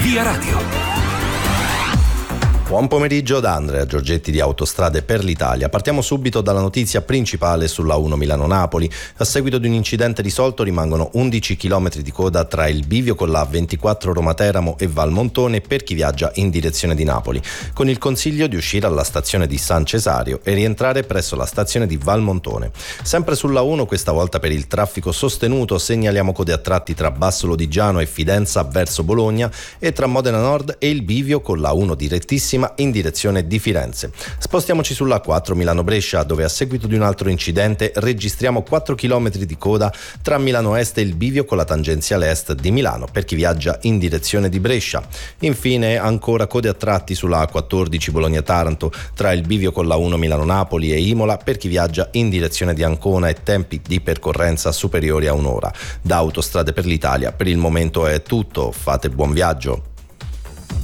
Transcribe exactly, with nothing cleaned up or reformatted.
Via Radio. Buon pomeriggio da Andrea Giorgetti di Autostrade per l'Italia. Partiamo subito dalla notizia principale sulla uno Milano-Napoli. A seguito di un incidente risolto rimangono undici chilometri di coda tra il bivio con la ventiquattro Roma-Teramo e Valmontone per chi viaggia in direzione di Napoli, con il consiglio di uscire alla stazione di San Cesario e rientrare presso la stazione di Valmontone. Sempre sulla uno, questa volta per il traffico sostenuto, segnaliamo code a tratti tra Basso Lodigiano e Fidenza verso Bologna e tra Modena Nord e il bivio con la uno direttissima in direzione di Firenze. Spostiamoci sulla quattro Milano-Brescia, dove a seguito di un altro incidente registriamo quattro chilometri di coda tra Milano Est e il bivio con la tangenziale est di Milano per chi viaggia in direzione di Brescia. Infine ancora code a tratti sulla A quattordici Bologna-Taranto tra il bivio con la uno Milano-Napoli e Imola per chi viaggia in direzione di Ancona e tempi di percorrenza superiori a un'ora. Da Autostrade per l'Italia per il momento è tutto, fate buon viaggio.